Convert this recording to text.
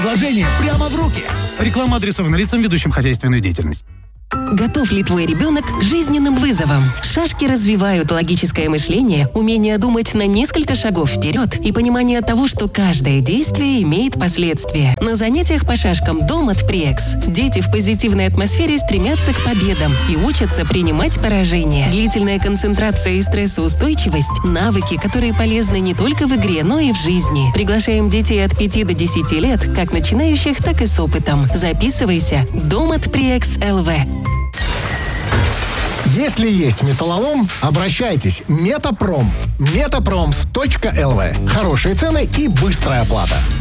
Вложение прямо в руки. Реклама адресована лицам, ведущим хозяйственную деятельность. Готов ли твой ребенок к жизненным вызовам? Шашки развивают логическое мышление, умение думать на несколько шагов вперед и понимание того, что каждое действие имеет последствия. На занятиях по шашкам «Дом» от Приекс дети в позитивной атмосфере стремятся к победам и учатся принимать поражения. Длительная концентрация и стрессоустойчивость – навыки, которые полезны не только в игре, но и в жизни. Приглашаем детей от 5 до 10 лет, как начинающих, так и с опытом. Записывайся. «Дом» от Приекс ЛВ. Если есть металлолом, обращайтесь. Метапром. Метапром.лв. Хорошие цены и быстрая оплата.